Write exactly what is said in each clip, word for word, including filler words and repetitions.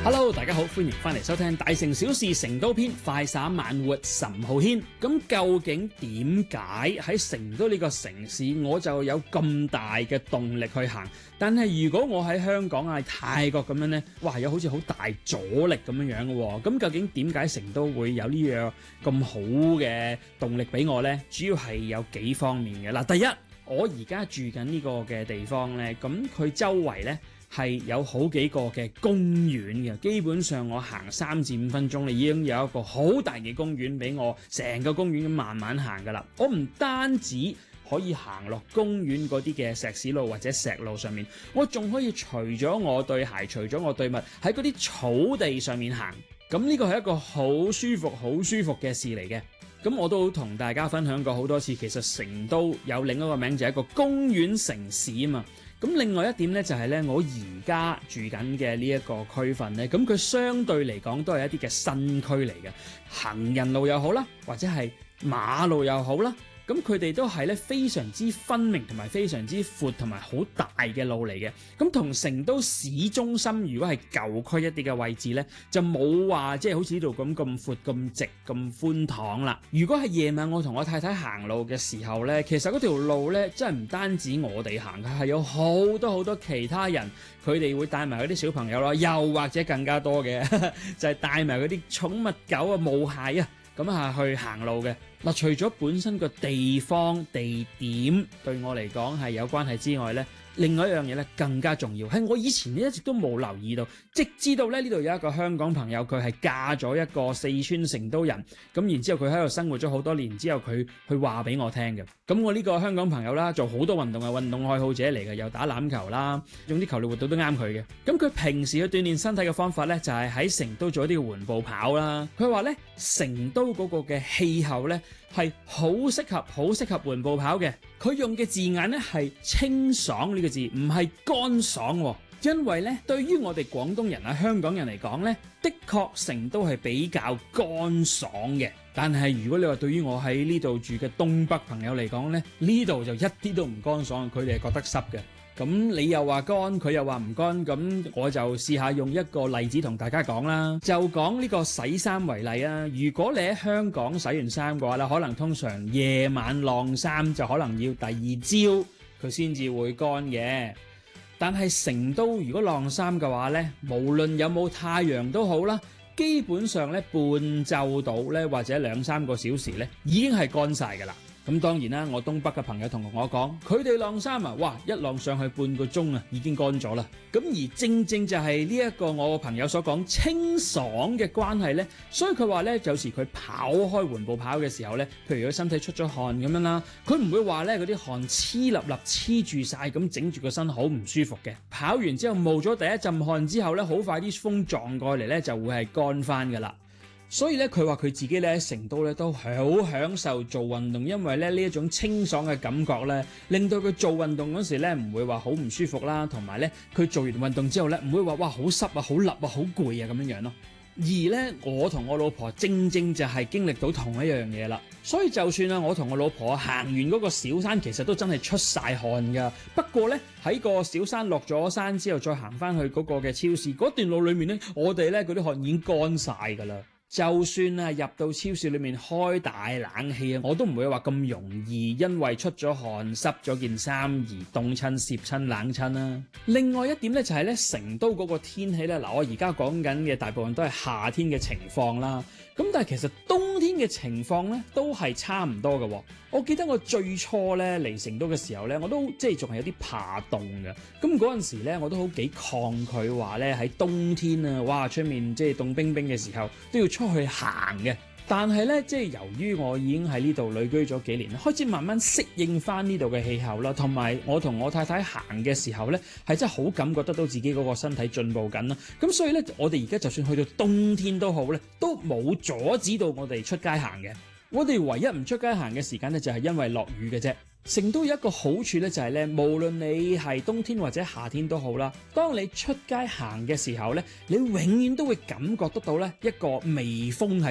Hello， 大家好，歡迎翻嚟收聽大城小事成都篇快閃慢活岑浩軒。咁究竟點解喺成都呢個城市我就有咁大嘅動力去行？但係如果我喺香港啊、泰國咁樣呢，哇，有好似好大阻力咁樣樣嘅喎。咁究竟點解成都會有呢樣咁好嘅動力俾我呢？主要係有幾方面嘅。嗱，第一，我而家住緊呢個嘅地方呢，咁佢周圍呢係有好幾個嘅公園嘅，基本上我行三至五分鐘咧，已經有一個好大嘅公園俾我成個公園咁慢慢行噶啦。我唔單止可以行落公園嗰啲嘅石屎路或者石路上面，我仲可以除咗我對鞋，除咗我對襪喺嗰啲草地上面行。咁呢個係一個好舒服、好舒服嘅事嚟嘅。咁我都同大家分享過好多次，其實成都有另一個名就係一個公園城市啊嘛。咁另外一點呢，就係呢，我而家住緊嘅呢一個區份呢，咁佢相對嚟講都係一啲嘅新區嚟嘅，行人路又好啦，或者係馬路又好啦，咁佢哋都係咧非常之分明同埋非常之闊同埋好大嘅路嚟嘅。咁同成都市中心如果係舊區一啲嘅位置呢，就冇話即係好似呢度咁咁闊咁直咁寬敞啦。如果係夜晚我同我太太行路嘅時候呢，其實嗰條路呢，真係唔單止我哋行，係有好多好多其他人，佢哋會帶埋嗰啲小朋友啦，又或者更加多嘅就係帶埋嗰啲寵物狗啊、毛孩啊咁啊去行路嘅。嗱，除咗本身個地方地點對我嚟講係有關係之外呢，另外一樣嘢咧更加重要，係我以前一直都冇留意到，直至到咧呢度有一個香港朋友，佢係嫁咗一個四川成都人，咁然之後佢喺度生活咗好多年之後，佢去話俾我聽嘅。咁我呢個香港朋友啦，做好多運動嘅運動愛好者嚟嘅，又打籃球啦，總之球類活動都啱佢嘅。咁佢平時去鍛鍊身體嘅方法咧，就係喺成都做一啲緩步跑啦。佢話咧，成都嗰個嘅氣候咧係好適合好適合緩步跑嘅。佢用嘅字眼咧係清爽呢個字，唔係乾爽喎。因為咧，對於我哋廣東人啊、香港人嚟講咧，的確成都係比較乾爽嘅。但係如果你話對於我喺呢度住嘅東北朋友嚟講咧，呢度就一啲都唔乾爽，佢哋係覺得濕嘅。咁你又話乾，佢又話唔乾，咁我就試下用一個例子同大家講啦。就講呢個洗衫為例啊。如果你喺香港洗完衫嘅話咧，可能通常夜晚晾衫就可能要第二朝佢先至會乾嘅。但係成都如果晾衫嘅話咧，無論有冇太陽都好啦，基本上咧半晝到咧或者兩三個小時咧已經係乾晒㗎啦。咁當然啦，我東北嘅朋友同我講，佢哋晾衫啊，哇，一晾上去半個鐘啊，已經乾咗啦。咁而正正就係呢一個我朋友所講清爽嘅關係呢，所以佢話呢，有時佢跑開緩步跑嘅時候呢，譬如佢身體出咗汗咁樣啦，佢唔會話呢嗰啲汗黐立立黐住晒咁整住個身好唔舒服嘅。跑完之後冒咗第一陣汗之後呢，好快啲風撞過嚟呢，就會係乾翻噶啦。所以咧，佢話佢自己咧喺成都咧都好享受做運動，因為咧呢一種清爽嘅感覺咧，令到佢做運動嗰時咧唔會話好唔舒服啦，同埋咧佢做完運動之後咧唔會話哇好濕啊、好立啊、好攰啊咁樣樣咯。而咧我同我老婆正正就係經歷到同一樣嘢啦，所以就算啊我同我老婆行完嗰個小山，其實都真係出晒汗噶。不過咧喺個小山落咗山之後，再行翻去嗰個嘅超市嗰段路裏面咧，我哋咧嗰啲汗已經乾晒噶啦。就算啊入到超市裏面開大冷氣啊，我都唔會話咁容易因為出咗汗濕咗件衫而凍親、攝親、冷親啦。另外一點咧就係咧成都嗰個天氣咧，嗱我而家講緊嘅大部分都係夏天嘅情況啦。咁但係其實冬天嘅情況咧都係差唔多嘅。我記得我最初咧嚟成都嘅時候咧，我都即係仲係有啲怕凍嘅。咁嗰陣時咧，我都好幾抗拒話咧喺冬天啊，哇出面即係凍冰冰嘅時候都要出去行嘅。但係咧，即係由於我已經喺呢度旅居咗幾年，開始慢慢適應翻呢度嘅氣候啦，同埋我同我太太行嘅時候咧，係真係好感覺得到自己嗰個身體進步緊啦。咁所以咧，我哋而家就算去到冬天都好咧，都冇阻止到我哋出街行嘅。我哋唯一唔出街行嘅時間咧，就係因為落雨嘅啫。成都有一個好處咧，就係咧，無論你係冬天或者夏天都好啦，當你出街行嘅時候咧，你永遠都會感覺得到咧一個微風喺度嘅。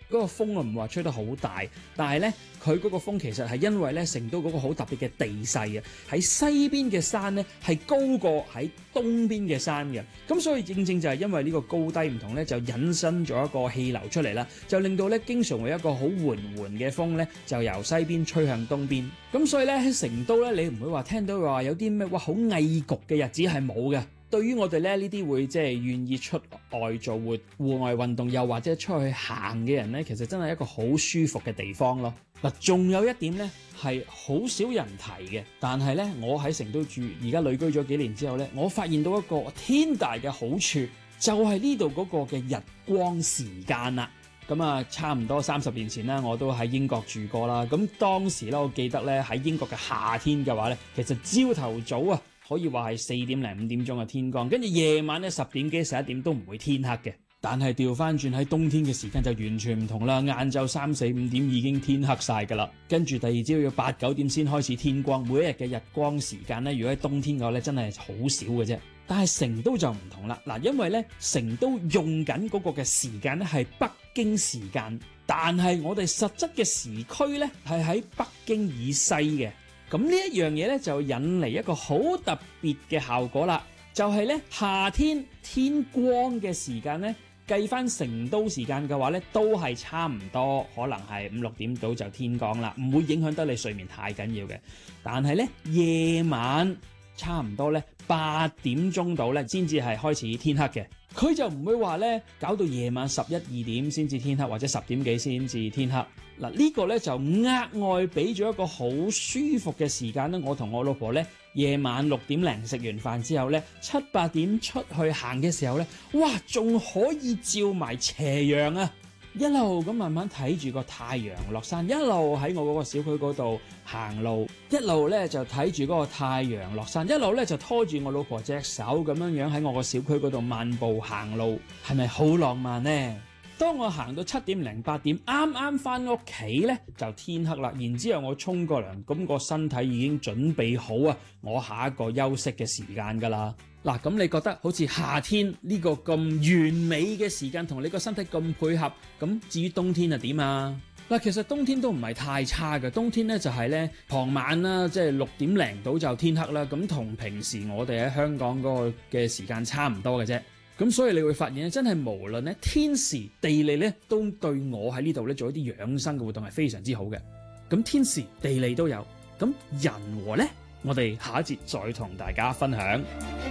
嗰個風啊唔話吹得好大，但係咧佢嗰個風其實係因為咧成都嗰個好特別嘅地勢啊，喺西邊嘅山咧係高過喺東邊嘅山嘅，咁所以正正就係因為呢個高低唔同咧，就引申咗一個氣流出嚟啦，就令到咧經常會有一個好緩緩嘅風咧，就由西邊吹向東邊。咁所以咧喺成都咧，你唔會話聽到話有啲咩哇好翳焗嘅日子係冇嘅。對於我哋咧呢啲會即係願意出外做活戶外運動，又或者出去行嘅人咧，其實真係一個好舒服嘅地方咯。嗱，仲有一點咧係好少人提嘅，但係咧我喺成都住而家旅居咗幾年之後咧，我發現到一個天大嘅好處，就係呢度嗰個嘅日光時間啦。咁啊，差唔多三十年前啦，我都喺英國住過啦。咁當時咧，我記得咧喺英國嘅夏天嘅話咧，其實朝頭早啊，可以話係四點零五點鐘嘅天光，跟住夜晚咧十點幾十一點都唔會天黑嘅。但係調翻轉喺冬天嘅時間就完全唔同啦，晏晝三四五點已經天黑晒㗎啦，跟住第二朝要八九點先開始天光。每一日嘅日光時間咧，如果喺冬天嘅話咧，真係好少嘅啫。但係成都就唔同啦，嗱，因為咧成都用緊嗰個嘅時間咧係北京時間，但係我哋實質嘅時區咧係喺北京以西嘅。咁呢一樣嘢咧就引嚟一個好特別嘅效果啦，就係咧夏天天光嘅時間咧計翻成都時間嘅話咧都係差唔多，可能係五六點到就天光啦，唔會影響得你睡眠太緊要嘅。但係咧夜晚差唔多咧八點鐘到咧先至係開始天黑嘅，佢就唔會話咧搞到夜晚十一二點先至天黑，或者十點幾先至天黑。嗱，呢個咧就額外俾咗一個好舒服嘅時間咧，我同我老婆咧夜晚六點零食完飯之後咧七八點出去行嘅時候咧，哇，仲可以照埋斜陽啊！一路咁慢慢睇住個太陽落山，一路喺我嗰個小區嗰度行路，一路咧就睇住嗰個太陽落山，一路咧就拖住我老婆隻手咁樣樣喺我個小區嗰度漫步行路，係咪好浪漫呢？當我行到七點零八點，啱啱翻屋企咧就天黑啦，然之後我沖個涼，咁個身體已經準備好啊，我下一個休息嘅時間噶啦。嗱，咁你覺得好似夏天呢個咁完美嘅時間同你個身體咁配合，咁至於冬天係點啊？嗱，其實冬天都唔係太差嘅，冬天咧就係咧傍晚啦，即係六點零到就天黑啦，咁同平時我哋喺香港嗰個嘅時間差唔多嘅啫。咁所以你會發現咧，真係無論咧天時地利咧，都對我喺呢度咧做一啲養生嘅活動係非常之好嘅。咁天時地利都有，咁人和咧，我哋下一節再同大家分享。